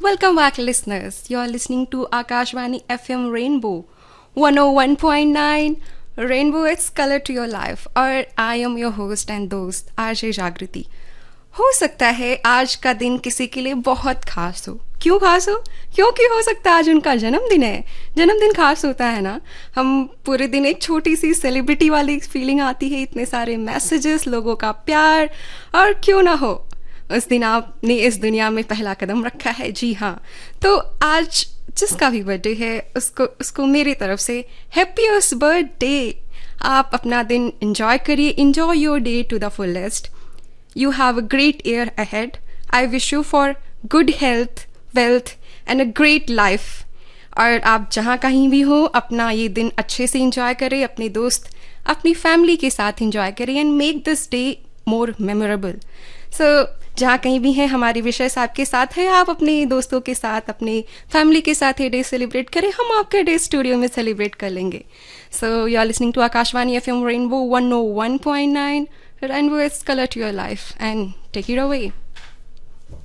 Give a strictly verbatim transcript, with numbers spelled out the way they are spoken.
Welcome back, listeners. You're listening to Akashvani F M Rainbow one oh one point nine. Rainbow is color to your life. और I am your host and दोस्त RJ जागृति. हो सकता है आज का दिन किसी के लिए बहुत खास हो. क्यों खास हो? क्योंकि हो सकता है आज उनका जन्मदिन है. जन्मदिन खास होता है ना. हम पूरे दिन एक छोटी सी सेलिब्रिटी वाली फीलिंग आती है, इतने सारे मैसेजेस, लोगों का प्यार, और क्यों ना हो उस दिन आपने इस दुनिया में पहला कदम रखा है. जी हाँ, तो आज जिसका भी बर्थडे है उसको उसको मेरी तरफ से हैप्पीएस्ट बर्थडे. आप अपना दिन एंजॉय करिए. Enjoy your day to the fullest. You have a great year ahead. I wish you for good health, wealth and a great life. और आप जहाँ कहीं भी हो अपना ये दिन अच्छे से इंजॉय करें, अपने दोस्त अपनी फैमिली के साथ इंजॉय करें and make this day more memorable. सो जहाँ कहीं भी हैं हमारी विशेष आपके साथ है. आप अपने दोस्तों के साथ अपने फैमिली के साथ ये डे सेलिब्रेट करें. हम आपका डे स्टूडियो में सेलिब्रेट कर लेंगे. So you are listening to Akashvani FM rainbow one oh one point nine. Rainbow is color to your life, and take it away.